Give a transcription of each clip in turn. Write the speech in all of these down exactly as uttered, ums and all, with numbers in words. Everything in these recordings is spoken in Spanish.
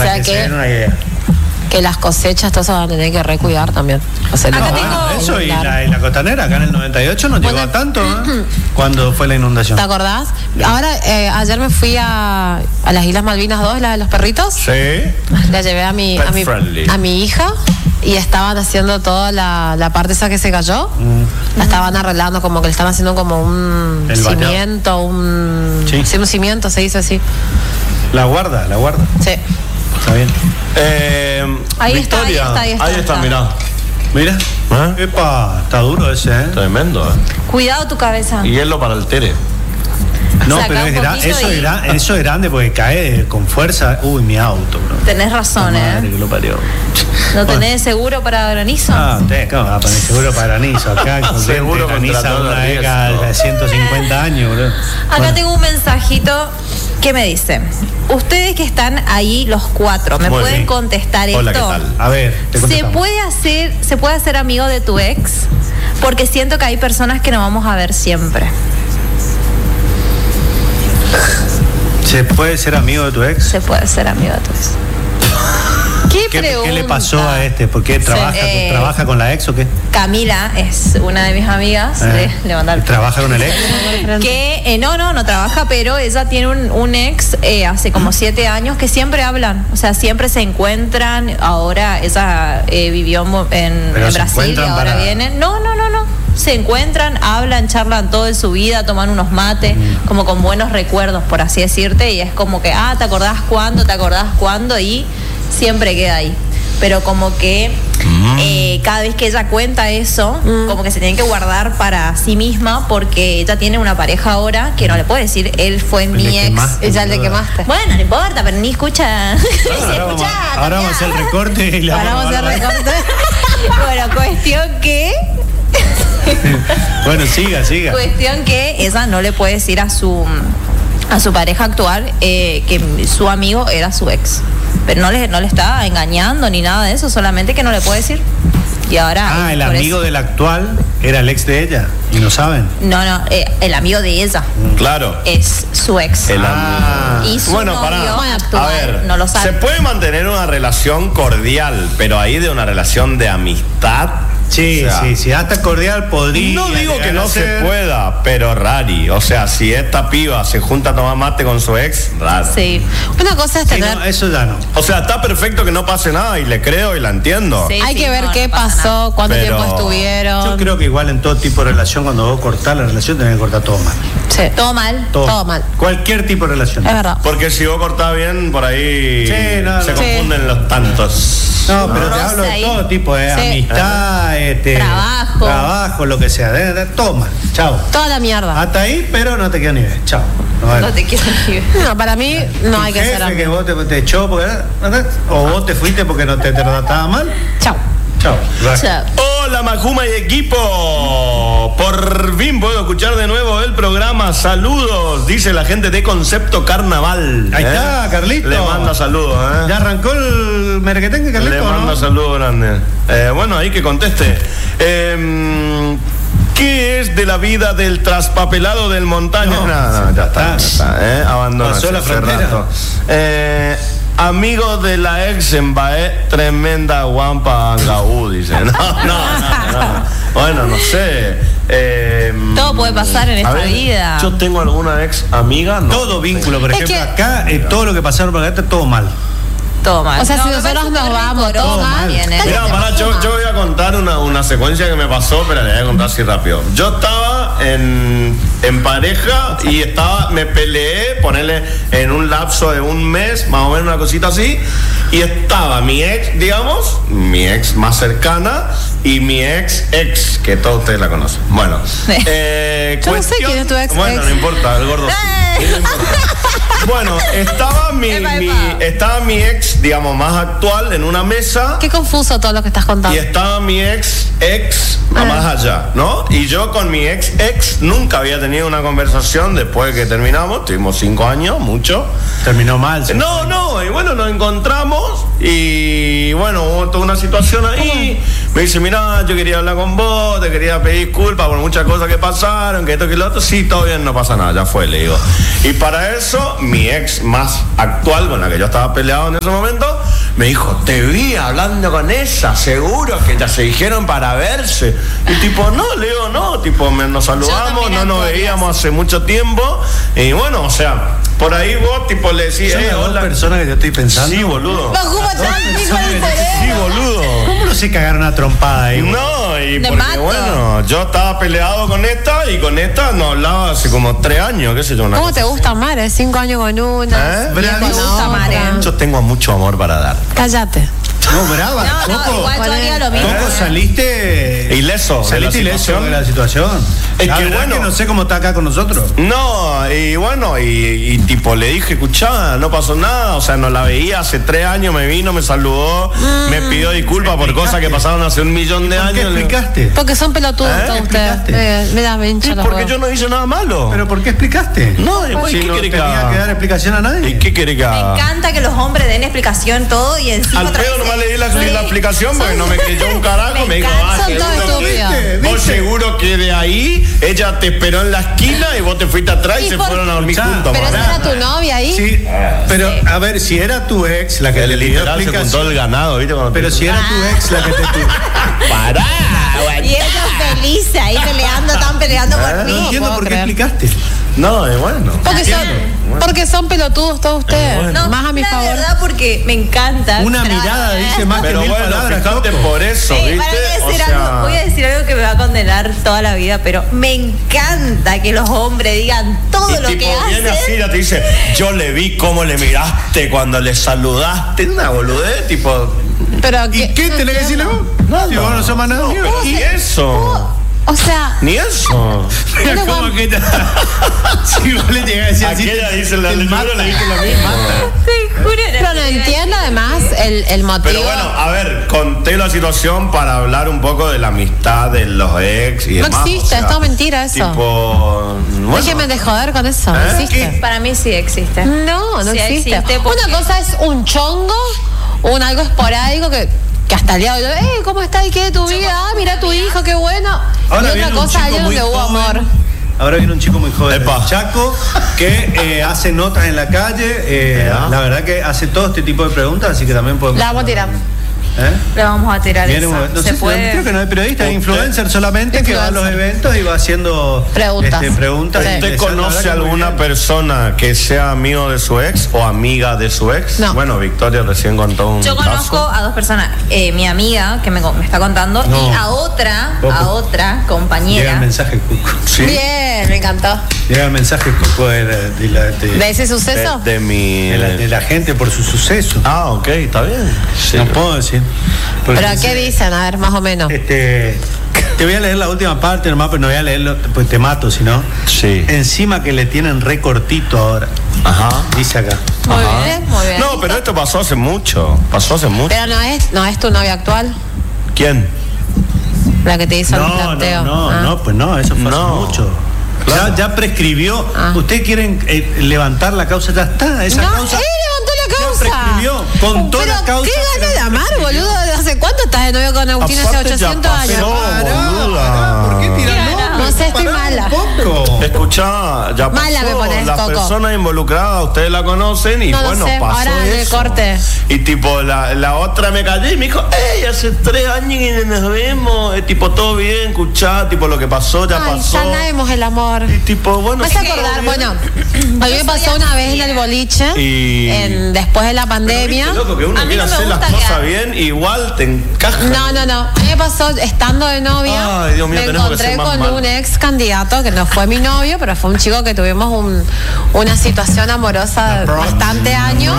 Para sea que, que, se den una idea. que las cosechas, todo eso van a tener que recuidar también. O sea, No, no, bueno, eso y la, y la costanera acá en el noventa y ocho no llegó Bueno, a tanto, ¿eh? Cuando fue la inundación. ¿Te acordás? Ahora, eh, ayer me fui a, a las Islas Malvinas dos, la de los perritos. Sí. La llevé a mi, Pet a mi, friendly. a mi hija y estaban haciendo toda la, la parte esa que se cayó. Mm. La estaban arreglando, como que le estaban haciendo como un El bañado. cimiento, un, Sí. sí, un cimiento, se dice así. La guarda, la guarda. Sí. Está bien. Eh, Ahí está, ahí Victoria, está, ahí está, ahí está, está. mirá. Mira. ¿Eh? Epa, está duro ese, ¿eh? Tremendo, ¿eh? Cuidado tu cabeza. Y hielo para el Tere. No, Saca pero un es gran- poquito eso, y- es gran- eso es grande porque cae con fuerza. Uy, mi auto, bro. Tenés razón, Madre ¿eh? que lo parió. ¿No tenés seguro para granizo? Ah, usted, ¿cómo va a poner seguro para granizo acá? Con Seguro gente graniza contra todo una riesgo. década de ciento cincuenta años, bro. Acá Bueno, tengo un mensajito que me dice: ustedes que están ahí los cuatro, ¿me Muy pueden bien. contestar Hola, esto? ¿qué tal? a ver, te ¿Se contestamos. puede hacer, se puede hacer amigo de tu ex? Porque siento que hay personas que no vamos a ver siempre. ¿Se puede ser amigo de tu ex? Se puede ser amigo de tu ex. ¿Qué, ¿Qué, pregunta? ¿Qué le pasó a este? ¿Por qué trabaja, eh, trabaja con la ex o qué? Camila es una de mis amigas. Eh, Le, le mando el- ¿Trabaja con el ex? que eh, no, no, no trabaja, pero ella tiene un, un ex eh, hace como siete años que siempre hablan, o sea, siempre se encuentran. Ahora ella eh, vivió mo- en, Pero en se Brasil y encuentran ahora para- viene. No, no, no, no. Se encuentran, hablan, charlan todo de su vida, toman unos mates, Mm. como con buenos recuerdos, por así decirte, y es como que, ah, ¿te acordás cuándo? ¿Te acordás cuándo? Y siempre queda ahí. Pero como que eh, cada vez que ella cuenta eso, como que se tiene que guardar para sí misma porque ella tiene una pareja ahora que no le puede decir, él fue mi Le ex. quemaste, Ella le boluda. quemaste. Bueno, no importa, pero ni escucha. Sí, Ahora vamos, escuchá, a- ahora vamos a hacer el Tatiana. recorte y la Ahora vamos a hacer recorte. Bueno, cuestión que Bueno, siga, siga. Cuestión que ella no le puede decir a su a su pareja actual eh, que su amigo era su ex. Pero no le, no le está engañando ni nada de eso, solamente que no le puede decir. Y ahora. Ah, el por amigo eso- del actual era el ex de ella. Y no saben. No, no, eh, el amigo de ella Claro. es su ex. El Ah. Y su Bueno, novio pará. actual A ver, no lo sabe. se puede mantener una relación cordial, pero ahí de una relación de amistad. Sí, o sea, sí, sí. Hasta cordial podría. No digo llegar que a no se ser. pueda, pero rari. O sea, si esta piba se junta a tomar mate con su ex, raro. Sí. Una cosa es Sí, tener... no, eso ya no. O sea, está perfecto que no pase nada y le creo y la entiendo. Sí. Hay que ver no, qué no pasa pasó, cuánto Pero- tiempo estuvieron. Yo creo que igual en todo tipo de relación, cuando vos cortás la relación, tenés que cortar todo mal. Sí. Todo mal. Todo, Todo mal. Cualquier tipo de relación. Es verdad. Porque si vos cortás bien, por ahí Sí, no, se no. confunden los tantos. No, pero te Rosa hablo de ahí. todo tipo, de Sí. amistad, este, Trabajo. trabajo, lo que sea. De, de- todo mal. Chao. Toda la mierda. Hasta ahí, pero no te queda ni ver. Chao. Nos vemos. No te quiero ni ver. No, para mí no Tu hay que jefe ser que amigos. vos te, te echó porque, o vos te fuiste porque no te, te trataba mal. Chao. Chao. Chao. Hola Majuma y equipo. Por fin puedo escuchar de nuevo el programa. Saludos, dice la gente de Concepto Carnaval. Ahí ¿eh? está, Carlito. Le manda saludos, ¿eh? ¿Ya arrancó el merquetengue, Carlito? Le o manda no? saludos grande. Eh, bueno, ahí que conteste. Eh, ¿Qué es de la vida del traspapelado del montaña? No, no, no, ya está, ya está, ¿eh? Abandona. Pasó la hace frontera. rato. Eh, amigo de la ex en Baé, tremenda guampa angaú, dice. No, no, no, no. Bueno, no sé. Eh, Todo puede pasar en a esta ver, vida. Yo tengo alguna ex amiga, no. Todo vínculo, por Es ejemplo, que- acá, eh, todo lo que pasaron por acá está todo mal. Todo mal. O sea, si me nosotros parece nos que vamos, rencoroso todo mal. también, ¿eh? Mira, pará, yo, yo voy a contar una, una secuencia que me pasó, pero le voy a contar así rápido. Yo estaba en, en pareja y estaba, me peleé, ponerle en un lapso de un mes, más o menos una cosita así, y estaba mi ex, digamos, mi ex más cercana, y mi ex ex, que todos ustedes la conocen. Bueno, eh, Yo no sé quién es tu ex Bueno, ex. no importa, el gordo. sí, no importa. Bueno, estaba mi, Epa, mi- epa. estaba mi ex, digamos, más actual en una mesa. Qué confuso todo lo que estás contando. Y estaba mi ex, ex, a Ah. más allá, ¿no? Y yo con mi ex, ex, nunca había tenido una conversación después de que terminamos, tuvimos cinco años, mucho. Terminó mal. ¿sí? No, no, y bueno, nos encontramos y bueno, hubo toda una situación ahí, Me dice, mira, yo quería hablar con vos, te quería pedir disculpas por muchas cosas que pasaron, que esto, que lo otro. Sí, todo bien, no pasa nada, ya fue, le digo. Y para eso, mi ex más actual, con la que yo estaba peleado en ese momento, me dijo, te vi hablando con esa, seguro que ya se dijeron para verse. Y tipo, no, le digo, no, tipo, me, nos saludamos, no nos veíamos hace mucho tiempo. Y bueno, o sea, por ahí vos, tipo, le decís, ¿Son eh, las dos hola. personas que yo estoy pensando? Sí, boludo. Bajo bastante con el Sí, cerebro. boludo. ¿Cómo no se cagaron a trompada ahí? No, y De porque mato. bueno, yo estaba peleado con esta y con esta no hablaba hace como tres años, qué sé yo. Una ¿Cómo cosa te así. gusta amar? ¿Eh? Cinco años con una. ¿Eh? diez con Me la gusta amar, otra. ¿eh? Yo tengo mucho amor para dar. Cállate. No, brava. No, no, Coco, igual yo haría lo mismo. Coco, saliste... Ileso de Saliste la ileso situación. de la situación. Es La que verdad bueno. que no sé cómo está acá con nosotros. No, y bueno, y, y tipo le dije, escuchá, no pasó nada, o sea, no la veía hace tres años, me vino, me saludó, me pidió disculpas por cosas que pasaron hace un millón de ¿Por qué años. Le- explicaste? Porque son pelotudos ¿Eh? todos ¿Explicaste? ustedes. Eh, mira, me hincha Sí, los porque huevos. yo no hice nada malo. ¿Pero por qué explicaste? No, ¿y ¿Y qué no querés que tenía haga? que dar explicación a nadie? ¿Y qué querés que Me haga? encanta que los hombres den explicación todo y encima Al otra pedo vez- nomás le di la, Sí. la explicación porque no me creyó un carajo. Me Me dijo, encanta. ah, Son todos seguro que, estúpidos. vos seguro que de ahí ella te esperó en la esquina y vos te fuiste atrás y, ¿Y se por- fueron a dormir Escuchá, juntos. Pero mamá. esa era tu novia ahí. Sí, pero a ver, si era tu ex la que te El pidió literal se juntó el explicación... ganado, ¿viste? Cuando Pero te- si era tu ex la que te pidió... ¡Pará! Y ellos felices ahí peleando, están peleando por No mí. entiendo puedo por qué creer. explicaste. No, es bueno. Porque son, porque son pelotudos todos ustedes. No, Más a mi la favor. verdad porque me encanta. Una Pero- mirada dice más que Pero mil bueno, palabras. fíjate Coco. por eso, Sí, ¿viste? para voy a, O decir sea, algo, voy a decir algo que me va a condenar toda la vida, pero me encanta que los hombres digan todo y lo tipo, que viene así, hacen. ya te dice, yo le vi cómo le miraste cuando le saludaste. Una boludez, tipo. Pero ¿Y que- qué no tenés que decirle entiendo. vos? Nada. Si vos no sos más nada. No, pero ni eso. O sea, Ni eso. Mira no cómo aguant- que si vos le llegás a decir así, Aquella dice la te leyenda, mata. le dije lo mismo. Te juro, pero no entiendo además el, el motivo. Pero bueno, a ver, conté la situación para hablar un poco de la amistad de los ex y No demás. existe, es todo mentira eso. Tipo, bueno, Déjeme de joder con eso, no ¿Eh? existe. Para mí sí existe. No, no Sí existe. existe porque- Una cosa es un chongo, un algo esporádico que, que hasta el día de hoy, eh, ¿cómo está y qué de tu vida? Ah, mira tu hijo, qué bueno. Ahora y otra viene un cosa, chico algo muy donde hubo joven. amor. Ahora viene un chico muy joven, Epa. del Chaco, que eh, hace notas en la calle. eh, Ya. la verdad que hace todo este tipo de preguntas, así que también podemos. La vamos a tirar. ¿Eh? Le vamos a tirar Viene esa. un- no Se sé, puede. creo que no hay periodista, hay Usted- influencer solamente que va a los Influencer. eventos y va haciendo Preguntas. este, preguntas. Sí. ¿Usted interesantes. La conoce verdad que muy alguna bien. persona que sea amigo de su ex o amiga de su ex? No. Bueno, Victoria recién contó un Yo conozco caso. a dos personas, eh, mi amiga que me, co- me está contando No. y a otra, Coco. a otra Llega compañera. el mensaje, Cuco. Sí. Bien, me encantó. Llega el mensaje, Cuco, de, la- de la, de- ¿De ese De, suceso? de mi. de la, de la gente por su suceso. Ah, ok, está bien. Sí. No puedo decir. Porque ¿Pero qué dice, dicen? A ver, más o menos. Este, te voy a leer la última parte nomás, pero no voy a leerlo, pues te mato, si no. Sí. Encima que le tienen recortito ahora. Ajá. Dice acá. Muy Ajá. bien, muy bien. No, pero esto pasó hace mucho. Pasó hace mucho. Pero no es, no es tu novia actual, ¿Quién? la que te hizo el No, planteo. no, no, Ah. no, pues no, eso fue No. hace mucho. Claro. Ya, ya prescribió. Ah. Ustedes quieren eh, levantar la causa, ya está. Esa No, causa. él levantó la ya causa. prescribió, contó Pero la causa, qué gana pero de amar, prescribió. boludo. ¿Hace cuánto estás de novio con Agustín? Hace Aparte ya ochocientos años. pasó. Pará, boluda. pará, ¿por qué tirar Mira, nombres? no sé, estoy Pará mala. un poco. Escuchá, ya pasó. Mala me pones, Las Coco. personas involucradas, ustedes la conocen y No lo bueno, sé, pasó ahora en el eso. corte. Y tipo, la, la otra me callé y me dijo, ey, hace tres años que nos vemos. Eh, tipo, todo bien, escuchá, tipo, lo que pasó ya Ay, pasó. sanemos el amor. Y tipo, bueno, ¿Vas a sí, todo acordar? bien. Bueno, a mí me pasó una vez en el boliche, Y- en, después de la pandemia. Viste, loco, que uno A mí quiere no me hacer las gusta cosas que- bien, igual te encaja. No, no, no. A mí me pasó estando de novia. Ay, Dios mío, me tenemos que encontré ser más con malos. un ex candidato que no fue mi novio, pero fue un chico que tuvimos un- una situación amorosa de bastante años.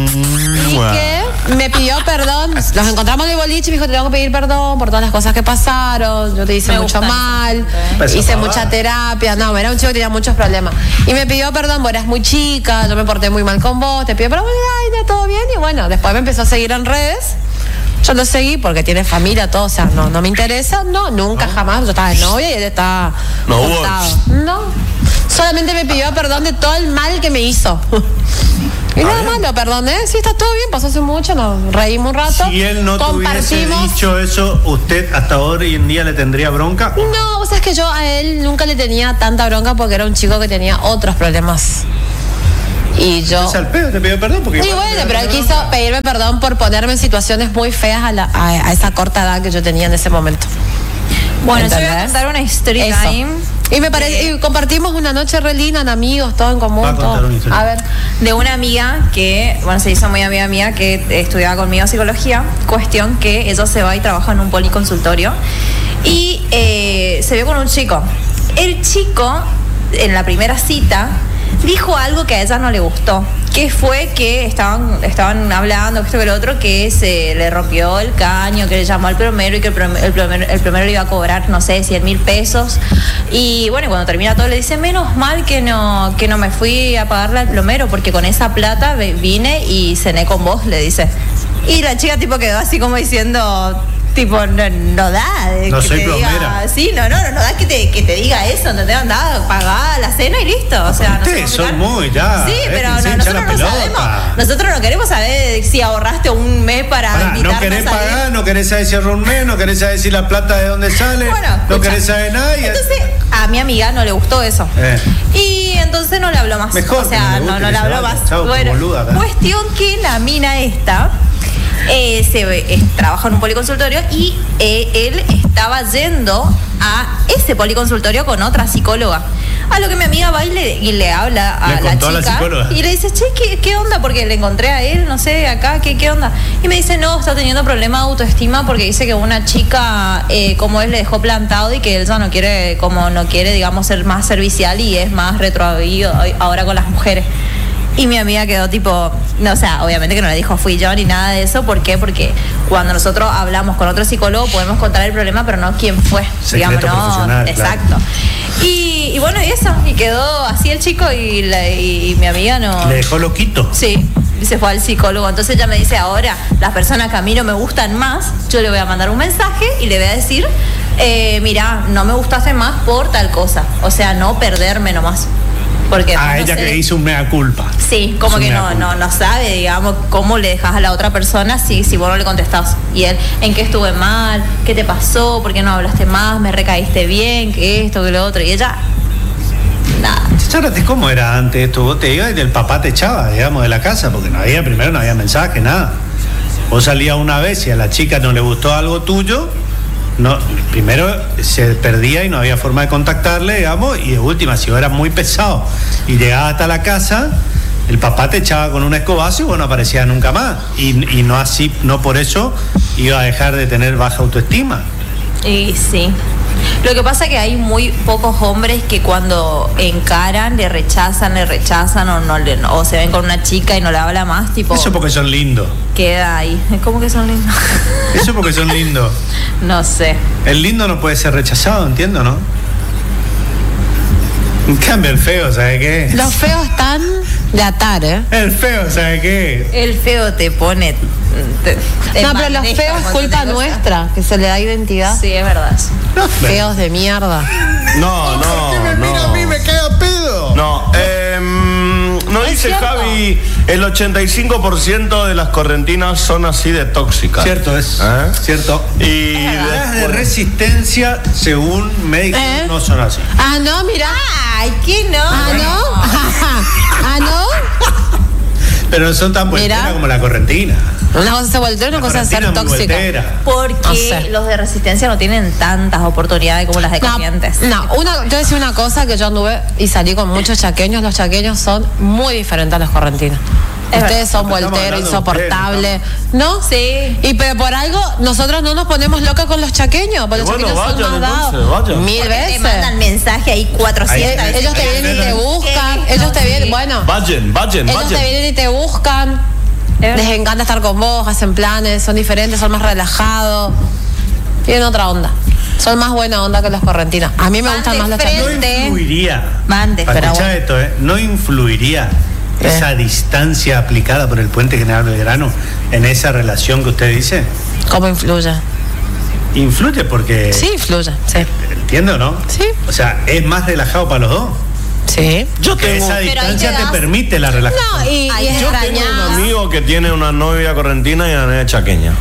Y Bueno. que me pidió perdón. Nos encontramos en el boliche y me dijo: te tengo que pedir perdón por todas las cosas que pasaron. Yo te hice Me mucho gusta mal. eso. Hice Esa mucha pavada. terapia. No, era un chico que tenía muchos problemas. Y me pidió perdón, vos eras muy chica, yo me porté muy mal con vos, te pido perdón, ay, no, todo bien. Y bueno, después me empezó a seguir en redes. Yo lo seguí porque tiene familia, todo, o sea, no, no me interesa, no, nunca, jamás. Yo estaba de novia y él estaba No hubo- cortado. No, solamente me pidió perdón de todo el mal que me hizo. Y nada malo, perdón, ¿eh? Sí, está todo bien, pasó hace mucho, nos reímos un rato. Si él no te hubiese compartimos. dicho eso, ¿usted hasta hoy en día le tendría bronca? No, vos sabés que yo a él nunca le tenía tanta bronca porque era un chico que tenía otros problemas. Y yo... Es al pedo, te pidió perdón porque... Sí, igual bueno, te pero él bronca. quiso pedirme perdón por ponerme en situaciones muy feas a, la, a, a esa corta edad que yo tenía en ese momento. Bueno, yo voy a ¿Entendés? contar una historia Eso. ahí. Y me parece, y compartimos una noche re linda, en amigos, todo en común. Va a contar todo. una historia. A ver. De una amiga que, bueno, se hizo muy amiga mía, que estudiaba conmigo psicología. Cuestión que ella se va y trabaja en un policonsultorio. Y eh, se vio con un chico. El chico, en la primera cita, dijo algo que a ella no le gustó. Que fue que estaban, estaban hablando, esto que lo otro, que se le rompió el caño, que le llamó al plomero y que el plomero, el plomero, el plomero le iba a cobrar, no sé, cien mil pesos. Y bueno, cuando termina todo le dice, menos mal que no, que no me fui a pagarle al plomero, porque con esa plata vine y cené con vos, le dice. Y la chica tipo quedó así como diciendo... Tipo, no, no da. No que soy te plomera. Diga, sí, no, no, no, no da que te, que te diga eso, no te dan nada, pagá la cena y listo. O sea, Ustedes no sé son cómo explicar. muy ya, Sí, eh, pero que se no, hincha nosotros la no pelota. sabemos. Nosotros no queremos saber si ahorraste un mes para Pará, no invitarnos querés a salir. pagar, no querés saber si ahorró un mes, no querés saber si la plata de dónde sale, Bueno, no escucha. querés saber nada. y- Entonces, a mi amiga no le gustó eso. Eh. Y entonces no le habló más. Mejor o sea, que no le no, guste, no que le se habló vaya. más. Chau, Bueno, boluda acá. cuestión que la mina esta eh, se, eh, trabaja en un policonsultorio y eh, él estaba yendo a ese policonsultorio con otra psicóloga. A lo que mi amiga va y le, y le habla a Le la contó a la chica psicóloga. y le dice, che, ¿qué, ¿qué onda? Porque le encontré a él, no sé, acá, ¿qué, qué onda? Y me dice, no, está teniendo problema de autoestima porque dice que una chica, eh, como él, le dejó plantado y que él ya no quiere, como no quiere, digamos, ser más servicial y es más retroavido ahora con las mujeres. Y mi amiga quedó tipo, no, o sea, obviamente que no le dijo fui yo ni nada de eso. ¿Por qué? Porque cuando nosotros hablamos con otro psicólogo podemos contar el problema, pero no quién fue. Secreto digamos, no. profesional, Exacto. claro. Y, y bueno, y eso. Y quedó así el chico y, la- y mi amiga no. Le dejó loquito. Sí, y se fue al psicólogo. Entonces ella me dice, ahora las personas que a mí no me gustan más, yo le voy a mandar un mensaje y le voy a decir, eh, mira, no me gustaste más por tal cosa. O sea, no perderme nomás. Porque A no ella sé. que hizo un mea culpa. Sí, como Hizo que un no, mea no, culpa. no sabe, digamos, cómo le dejas a la otra persona si, si vos no le contestás. Y él, ¿en qué estuve mal? ¿Qué te pasó? ¿Por qué no hablaste más? ¿Me recaíste bien? ¿Qué esto? ¿Qué lo otro? Y ella, nada. Chárate, ¿cómo era antes esto? Vos te ibas y el papá te echaba, digamos, de la casa, porque no había, primero no había mensaje, nada. Vos salías una vez y a la chica no le gustó algo tuyo, no, primero se perdía y no había forma de contactarle, digamos, y de última, si vos eras muy pesado y llegabas hasta la casa, el papá te echaba con un escobazo y vos no aparecías nunca más. Y, y no así, no por eso iba a dejar de tener baja autoestima. Y sí. Lo que pasa es que hay muy pocos hombres que cuando encaran le rechazan, le rechazan o no le, o se ven con una chica y no le habla más, tipo Eso porque son lindos. queda ahí. ¿Cómo que son lindos? Eso porque son lindos. No sé. El lindo no puede ser rechazado, entiendo, ¿no? En cambio, el feo, ¿sabe qué? Los feos están de atar, ¿eh? El feo, ¿sabe qué? El feo te pone. te- te No, pero los maneja feos un es montón culpa de cosas. nuestra, que se le da identidad. Sí, es verdad. Feos de mierda. No, no, no. queda pedo. No, eh, nos Es dice cierto. Javi, el ochenta y cinco por ciento de las correntinas son así de tóxicas. Cierto es. ¿Eh? Cierto. Y Las de después- resistencia, según médicos, ¿Eh? no son así. Ah, no, mira. Ay, ¿qué no? Ah, no. Ah, no. Pero no son tan volteras Mira. como la correntina. Una cosa es ser voltero, una La cosa es ser correntina es muy tóxica. voltera. Porque No sé. los de resistencia no tienen tantas oportunidades como las de No, corrientes. no, una, te voy a decir una cosa que yo anduve y salí con muchos chaqueños. Los chaqueños son muy diferentes a los correntinos. Es Ustedes verdad. son Estamos volteros, hablando de insoportables. ¿No? Sí. Y pero por algo, nosotros no nos ponemos locas con los chaqueños, porque los Bueno, chaqueños vayan, son más dados. entonces, vayan. Mil Porque te veces. mandan mensaje ahí cuatrocientas Ahí- veces. Ellos te Ahí vienen y te vienen. buscan, ¿Qué? ellos te Sí. vienen, bueno, Vayan, vayan, ellos te vayan. vienen y te buscan. Es Les verdad. encanta estar con vos, hacen planes, son diferentes, son más relajados. Tienen otra onda. Son más buena onda que los correntinos. A mí me Van gustan de más los frente. No chaqueños. influiría. Mande. Para Pero escuchar bueno. esto, ¿eh? No influiría ¿Qué? esa distancia aplicada por el puente General Belgrano en esa relación que usted dice. ¿Cómo influye? Influye porque. Sí, influye, sí. Entiendo, ¿no? Sí. O sea, es más relajado para los dos. Sí. Yo Que tengo, esa Pero ahí distancia te te das- permite la relación. No, y, Ay, y es yo yo tengo un extrañar. amigo que tiene una novia correntina y una novia chaqueña.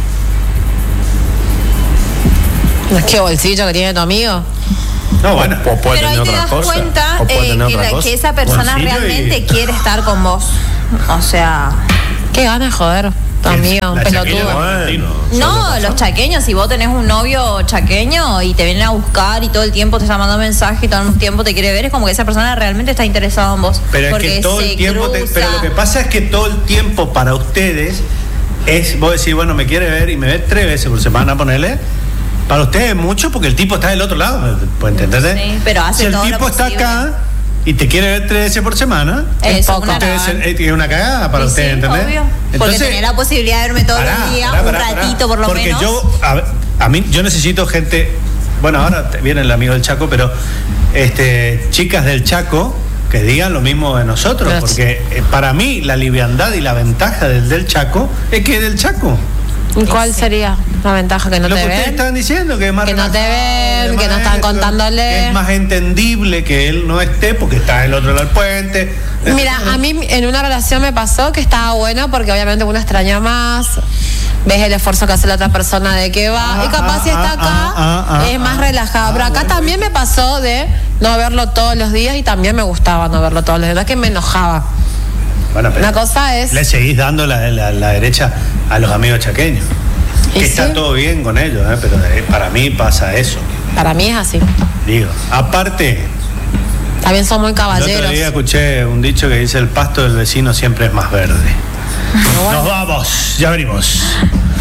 ¿Qué bolsillo que tiene tu amigo? No, bueno. O puede Pero ahí tener te otra das cosa. cuenta o puede eh, tener que, otra la- cosa. que esa persona Bolsillo realmente y- quiere estar con vos. O sea, Qué ganas de joder, tu amigo, La chaqueña pelotudo. Bueno, no, los chaqueños, si vos tenés un novio chaqueño y te vienen a buscar y todo el tiempo te está mandando mensajes y todo el tiempo te quiere ver, es como que esa persona realmente está interesada en vos. Pero es porque que todo se el tiempo. te- cruza. pero lo que pasa es que todo el tiempo para ustedes es. Vos decís, bueno, me quiere ver y me ve tres veces por semana, ponerle. Para ustedes es mucho porque el tipo está del otro lado. ¿Puede entender? Sí, pero hace Si el todo lo tipo está posible. acá y te quiere ver tres veces por semana, Es Eso, poco. una ustedes cagada. es, es una cagada para Sí, ustedes, sí, ¿entendés? obvio. Porque tenés la posibilidad de verme todos pará, los días, pará, un pará, pará. ratito por lo Porque menos. yo, a, ver, a mí, yo necesito gente. Bueno, ahora te- viene el amigo del Chaco, pero este, chicas del Chaco que digan lo mismo de nosotros, Gracias. porque eh, para mí la liviandad y la ventaja del del Chaco es que es del Chaco. ¿Y cuál sería la ventaja? Que no lo te que ustedes ven. estaban diciendo, que es más Que no te relajado, ven, es que no más están esto, contándole. que es más entendible que él no esté porque está del otro lado del puente. Mira, a mí en una relación me pasó que estaba bueno porque obviamente uno extraña más, ves el esfuerzo que hace la otra persona de que va, Ah, y capaz si ah, está ah, acá ah, ah, es ah, más ah, relajado. ah, Pero acá bueno, también me pasó de no verlo todos los días y también me gustaba no verlo todos los días, no es que me enojaba. Bueno, pero Una cosa es... le seguís dando la, la- la derecha a los amigos chaqueños. Y Que está sí. todo bien con ellos, ¿eh? Pero eh, para mí pasa eso. Para mí es así. Digo, aparte, También son muy el otro caballeros. día escuché un dicho que dice: el pasto del vecino siempre es más verde. Pero bueno. Nos vamos, ya venimos.